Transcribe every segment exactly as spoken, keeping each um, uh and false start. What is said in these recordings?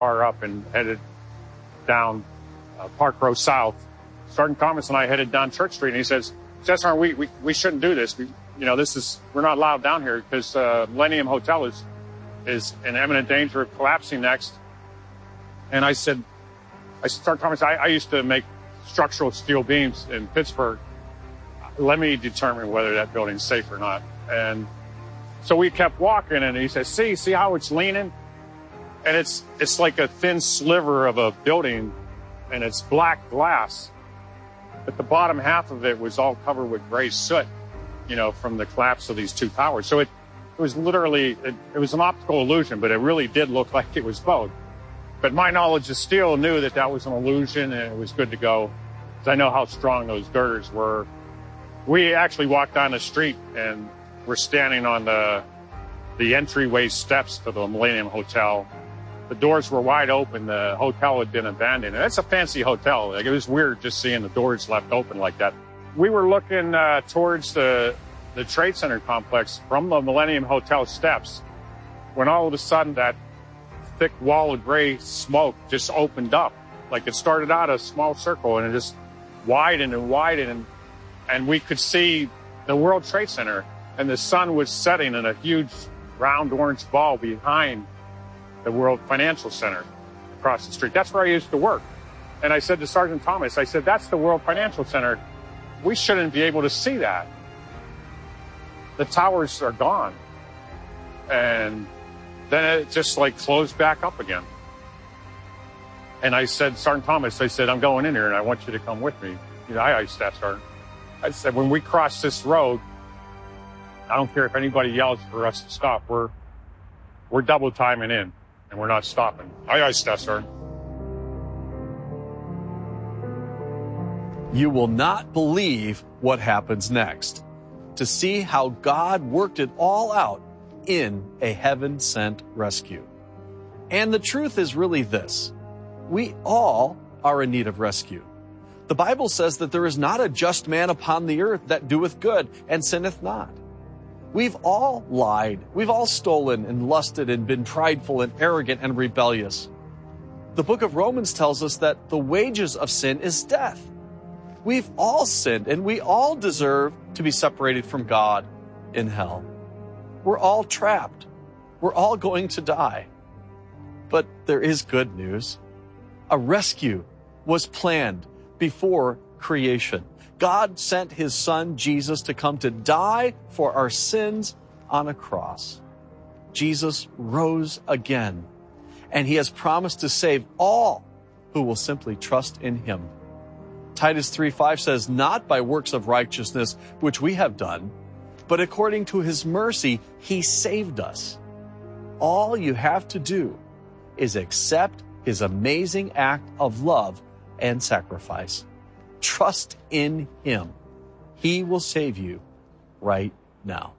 car up and headed down uh, Park Row South. Sergeant Thomas and I headed down Church Street, and he says, Sergeant, we, we we shouldn't do this. We, you know, this is we're not allowed down here because uh, Millennium Hotel is is in imminent danger of collapsing next. And I said, I said, Sergeant Thomas, I, I used to make structural steel beams in Pittsburgh. Let me determine whether that building's safe or not. And so we kept walking, and he said, see, see how it's leaning? And it's it's like a thin sliver of a building, and it's black glass. But the bottom half of it was all covered with gray soot, you know, from the collapse of these two towers. So it, it was literally, it, it was an optical illusion, but it really did look like it was both. But my knowledge of steel knew that that was an illusion, and it was good to go, because I know how strong those girders were. We actually walked down the street, and we're standing on the the entryway steps to the Millennium Hotel. The doors were wide open. The hotel had been abandoned. And it's a fancy hotel. Like, it was weird just seeing the doors left open like that. We were looking uh, towards the the Trade Center complex from the Millennium Hotel steps when all of a sudden that thick wall of gray smoke just opened up. Like, it started out a small circle, and it just widened and widened. And, and we could see the World Trade Center, and the sun was setting in a huge round orange ball behind the World Financial Center across the street. That's where I used to work. And I said to Sergeant Thomas, I said, that's the World Financial Center. We shouldn't be able to see that. The towers are gone. And then it just like closed back up again. And I said, Sergeant Thomas, I said, I'm going in here and I want you to come with me. You know, I, I Staff Sergeant. I said, when we cross this road, I don't care if anybody yells for us to stop. We're, we're double timing in. And we're not stopping. Aye, aye, Staff Sergeant. You will not believe what happens next. To see how God worked it all out in a heaven-sent rescue. And the truth is really this. We all are in need of rescue. The Bible says that there is not a just man upon the earth that doeth good and sinneth not. We've all lied. We've all stolen and lusted and been prideful and arrogant and rebellious. The book of Romans tells us that the wages of sin is death. We've all sinned, and we all deserve to be separated from God in hell. We're all trapped. We're all going to die. But there is good news. A rescue was planned before creation. God sent his son, Jesus, to come to die for our sins on a cross. Jesus rose again, and he has promised to save all who will simply trust in him. Titus three five says, not by works of righteousness which we have done, but according to his mercy, he saved us. All you have to do is accept his amazing act of love and sacrifice. Trust in him. He will save you right now.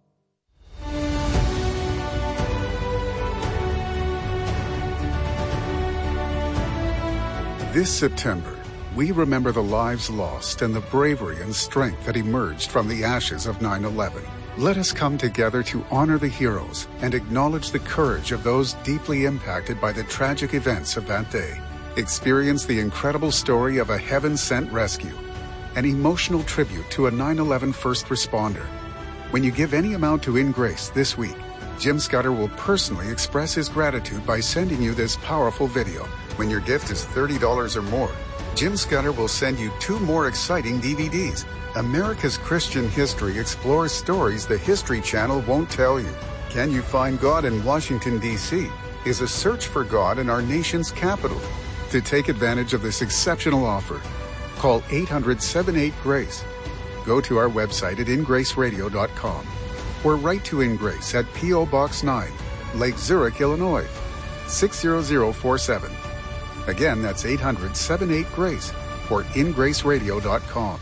This September, we remember the lives lost and the bravery and strength that emerged from the ashes of nine eleven. Let us come together to honor the heroes and acknowledge the courage of those deeply impacted by the tragic events of that day. Experience the incredible story of a heaven-sent rescue, an emotional tribute to a nine eleven first responder. When you give any amount to In Grace this week, Jim Scudder will personally express his gratitude by sending you this powerful video. When your gift is thirty dollars or more, Jim Scudder will send you two more exciting D V Ds. America's Christian History explores stories the History Channel won't tell you. Can You Find God in Washington, D C? Is a search for God in our nation's capital. To take advantage of this exceptional offer, call eight hundred, seven eight, GRACE. Go to our website at in grace radio dot com or write to In Grace at P O Box nine, Lake Zurich, Illinois, six zero zero four seven. Again, that's eight hundred, seven eight, GRACE or in grace radio dot com.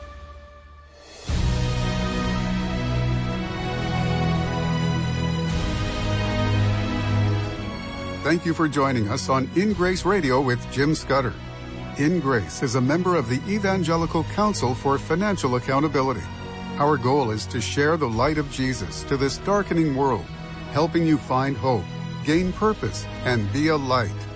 Thank you for joining us on In Grace Radio with Jim Scudder. In Grace is a member of the Evangelical Council for Financial Accountability. Our goal is to share the light of Jesus to this darkening world, helping you find hope, gain purpose, and be a light.